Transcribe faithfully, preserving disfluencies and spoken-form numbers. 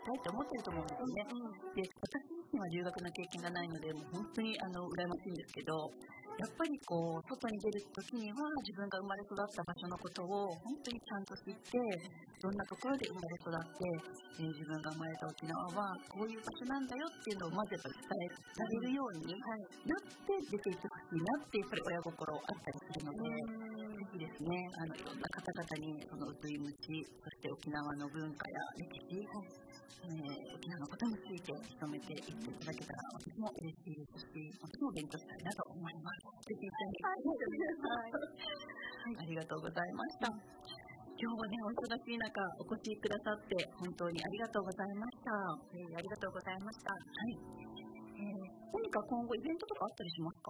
たいと思ってると思うんですよね。で、私自身は留学の経験がないので、もう本当にあの羨ましいんですけど、やっぱりこう外に出るときには自分が生まれ育った場所のことを本当にちゃんと知って、どんなところで生まれ育って、えー、自分が生まれた沖縄はこういう場所なんだよっていうのをまずやっぱり伝えられるようになって出ていってほしいなってやっぱり親心あったりするので、ぜひですね、あのいろんな方々にそのうついむち、そして沖縄の文化や歴史、えー、沖縄のことについて広めていっていただけたら私も嬉しいですし、私も勉強したいなと思います。ぜひ一緒に、はいはい、ありがとうございました。今日はね、お忙しい中お越しくださって本当にありがとうございました。えー、ありがとうございました。はい。えー、何か今後イベントとかあったりしますか？